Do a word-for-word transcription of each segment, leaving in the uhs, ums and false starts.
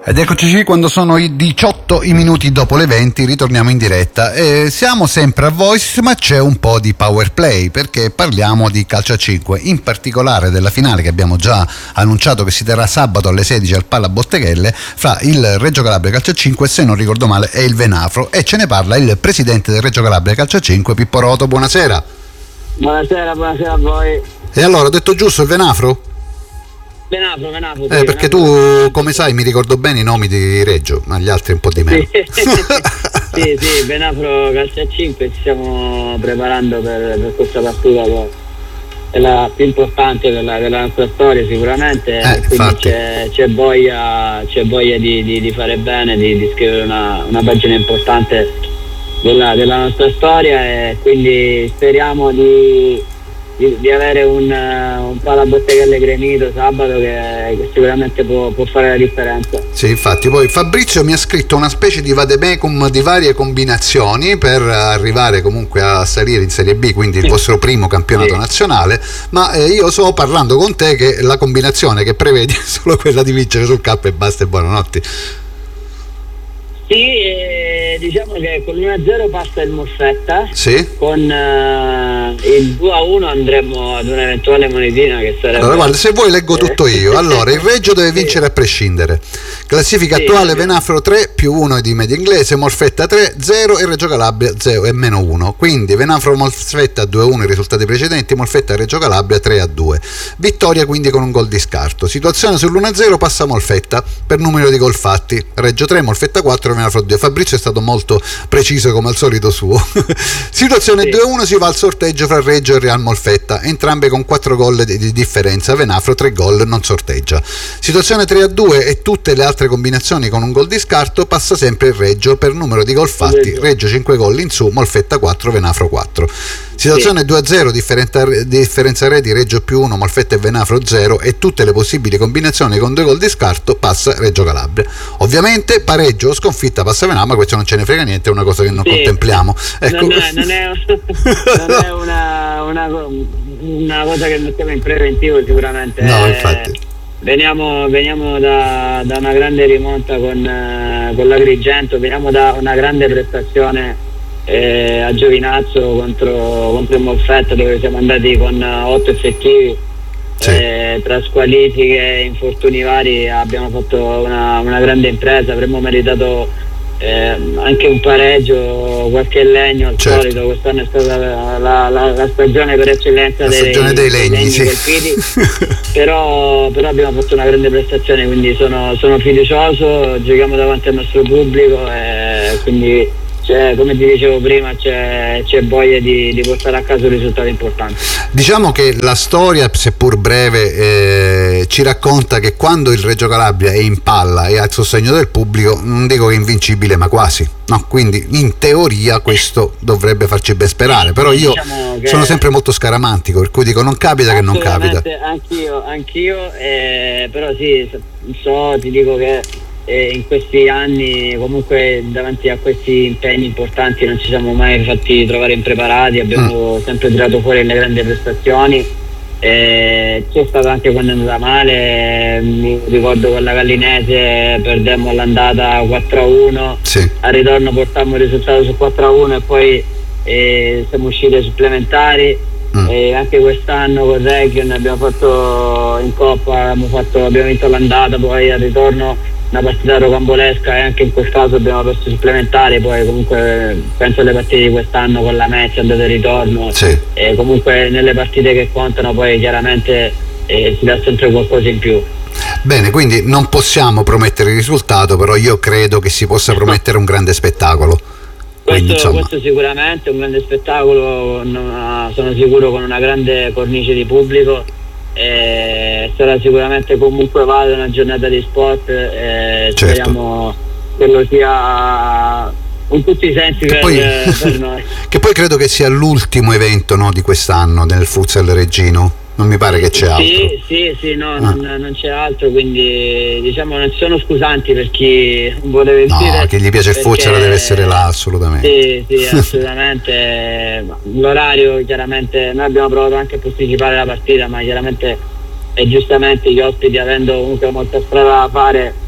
Ed eccoci qui quando sono i diciotto i minuti dopo le venti, ritorniamo in diretta e siamo sempre a Voice, ma c'è un po' di power play perché parliamo di calcio a cinque, in particolare della finale che abbiamo già annunciato che si terrà sabato alle sedici al Palla Botteghelle fra il Reggio Calabria Calcio a cinque, se non ricordo male, e il Venafro, e ce ne parla il presidente del Reggio Calabria Calcio a cinque, Pippo Roto. Buonasera. Buonasera, buonasera a voi. E allora, ho detto giusto il Venafro? Venafro, Venafro. Eh, sì, perché Venafro. tu, come sai, mi ricordo bene i nomi di Reggio, ma gli altri un po' di meno. Sì, sì, Venafro Calcio a cinque, ci stiamo preparando per, per questa partita che è la più importante della, della nostra storia sicuramente, Eh, quindi c'è, c'è voglia, c'è voglia di, di, di fare bene, di, di scrivere una, una pagina importante della, della nostra storia, e quindi speriamo di Di, di avere un, un Palla Botteghelle gremito sabato che, che sicuramente può, può fare la differenza. Sì, infatti. Poi Fabrizio mi ha scritto una specie di vademecum di varie combinazioni per arrivare comunque a salire in Serie B, quindi il vostro primo campionato Sì. nazionale, ma eh, io so, parlando con te, che la combinazione che prevedi è solo quella di vincere sul campo e basta e buonanotte. Sì, eh, diciamo che con l'uno a zero passa il Molfetta, Sì? con eh, il due a uno andremo ad un'eventuale monetina che sarebbe... Allora guarda, se vuoi leggo tutto io. Allora, il Reggio deve Sì. vincere a prescindere. Classifica Sì, attuale: sì. Venafro tre più uno di media inglese, Molfetta tre zero e Reggio Calabria zero e meno uno. Quindi Venafro Molfetta due a uno i risultati precedenti, Molfetta e Reggio Calabria tre a due. Vittoria quindi con un gol di scarto. Situazione sull'uno a zero, passa Molfetta per numero di gol fatti. Reggio tre, Molfetta quattro, Venafro due. Fabrizio è stato molto preciso come al solito suo. Situazione Sì. due a uno, si va al sorteggio fra Reggio e Real Molfetta, entrambe con quattro gol di, di differenza. Venafro tre gol, non sorteggia. Situazione tre a due e tutte le altre combinazioni con un gol di scarto, passa sempre il Reggio per numero di gol fatti. Reggio. Reggio cinque gol in su, Molfetta quattro, Venafro quattro. Situazione due a zero, differenza, differenza reti Reggio più uno, Molfetta e Venafro zero, e tutte le possibili combinazioni con due gol di scarto, passa Reggio Calabria. Ovviamente pareggio o sconfitta passa Venafro, ma questo non ce ne frega niente, è una cosa che non Sì. contempliamo. Ecco. Non è, non è, non è una, una, una cosa che mettiamo in preventivo sicuramente. No, Eh, infatti. Veniamo, veniamo da, da una grande rimonta con, eh, con l'Agrigento, veniamo da una grande prestazione eh, a Giovinazzo contro, contro il Molfetta, dove siamo andati con eh, otto effettivi. Sì. Eh, tra squalifiche e infortuni vari abbiamo fatto una, una grande impresa, avremmo meritato eh, anche un pareggio, qualche legno al Certo. solito. Quest'anno è stata la, la, la, la stagione per eccellenza La stagione dei legni, sì. colpiti, però, però abbiamo fatto una grande prestazione, quindi sono, sono fiducioso, giochiamo davanti al nostro pubblico e quindi c'è, come ti dicevo prima, c'è, c'è voglia di, di portare a casa un risultato importante. Diciamo che la storia, seppur breve, eh, ci racconta che quando il Reggio Calabria è in palla e ha il sostegno del pubblico, non dico che è invincibile, ma quasi. No, quindi in teoria questo dovrebbe farci ben sperare, però io Diciamo che- sono sempre molto scaramantico, per cui dico non capita che non capita. Assolutamente, anch'io, anch'io eh, però sì, so, ti dico che eh, in questi anni comunque davanti a questi impegni importanti non ci siamo mai fatti trovare impreparati, abbiamo sempre tirato fuori le grandi prestazioni. Eh, c'è stato anche quando è andata male, mi ricordo con la Gallinese perdemmo all'andata quattro a uno, Sì. al ritorno portammo il risultato su quattro a uno e poi eh, siamo usciti ai supplementari. Mm. E anche quest'anno con Region abbiamo fatto in Coppa, abbiamo, fatto, abbiamo vinto l'andata, poi al ritorno una partita rocambolesca e anche in quel caso abbiamo perso i supplementari. Poi comunque penso alle partite di quest'anno con la Mezza, andata e ritorno, Sì. e comunque nelle partite che contano poi chiaramente eh, si dà sempre qualcosa in più. Bene, quindi non possiamo promettere il risultato, però io credo che si possa promettere un grande spettacolo. Quindi, Questo, insomma, questo sicuramente un grande spettacolo, con una- sono sicuro con una grande cornice di pubblico, e sarà sicuramente comunque vale una giornata di sport, e Certo. speriamo che lo sia in tutti i sensi Che per, poi, per noi. che poi credo che sia l'ultimo evento, no, di quest'anno nel futsal reggino. Non mi pare che c'è altro. Sì, sì, sì, no, Ah. non, non c'è altro, quindi diciamo non ci sono scusanti per chi vuole venire. No, chi gli piace il perché- futsal deve essere là, assolutamente. Sì, sì, assolutamente. L'orario, chiaramente, noi abbiamo provato anche a posticipare la partita, ma chiaramente e giustamente gli ospiti, avendo comunque molta strada da fare,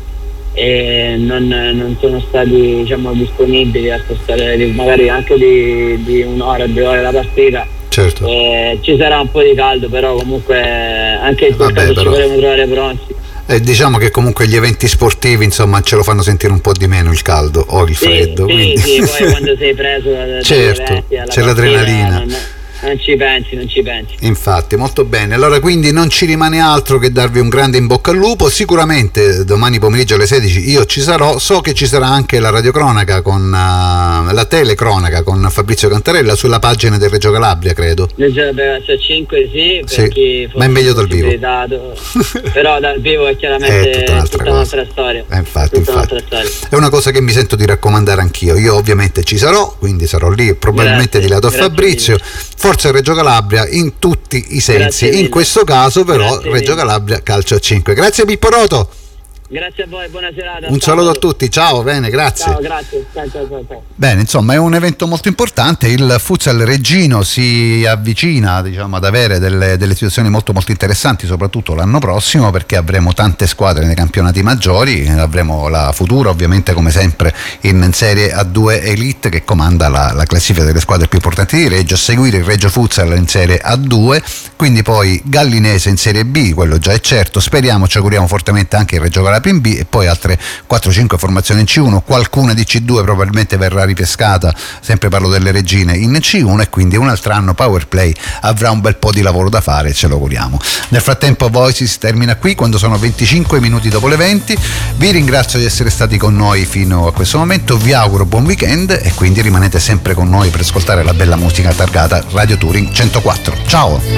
e non, non sono stati, diciamo, disponibili a spostare magari anche di, di un'ora, due ore la partita. Certo. Eh, ci sarà un po' di caldo, però comunque anche in quel caso ci vorremmo trovare pronti. Eh, diciamo che comunque gli eventi sportivi, insomma, ce lo fanno sentire un po' di meno il caldo o il sì, freddo. Sì, quindi... sì, poi quando sei preso da, certo, eventi, alla c'è partita, l'adrenalina. Non, non ci pensi, non ci pensi. Infatti, molto bene. Allora, quindi non ci rimane altro che darvi un grande in bocca al lupo. Sicuramente domani pomeriggio alle sedici io ci sarò. So che ci sarà anche la radiocronaca con uh, la telecronaca con Fabrizio Cantarella sulla pagina del Reggio Calabria, credo. Reggio Calabria cinque sì, per sì, chi ma è meglio dal vivo. Però dal vivo è chiaramente è tutta un'altra, tutta un'altra storia. Eh, infatti, tutta infatti. un'altra storia. È una cosa che mi sento di raccomandare anch'io. Io ovviamente ci sarò, quindi sarò lì probabilmente di lato a Fabrizio. Mille. Forza Reggio Calabria in tutti i sensi, in questo caso però grazie Reggio mille. Calabria calcio a cinque. Grazie Pippo Roto. Grazie a voi, buona serata. Un saluto a tutti, ciao, bene, grazie. Ciao, grazie. Ciao, ciao, ciao, ciao. Bene, insomma, è un evento molto importante. Il futsal reggino si avvicina, diciamo, ad avere delle, delle situazioni molto molto interessanti, soprattutto l'anno prossimo, perché avremo tante squadre nei campionati maggiori. Avremo la Futura, ovviamente, come sempre, in Serie A due Elite, che comanda la, la classifica delle squadre più importanti di Reggio. A seguire il Reggio Futsal in Serie A due, quindi poi Gallinese in Serie B, quello già è certo. Speriamo, ci auguriamo fortemente anche il Reggio Calabria in B, e poi altre quattro cinque formazioni in C uno, qualcuna di C due probabilmente verrà ripescata, sempre parlo delle regine, in C uno, e quindi un altro anno Powerplay avrà un bel po' di lavoro da fare, ce lo auguriamo. Nel frattempo Voices termina qui quando sono venticinque minuti dopo le venti. Vi ringrazio di essere stati con noi fino a questo momento, vi auguro buon weekend e quindi rimanete sempre con noi per ascoltare la bella musica targata Radio Touring centoquattro. Ciao!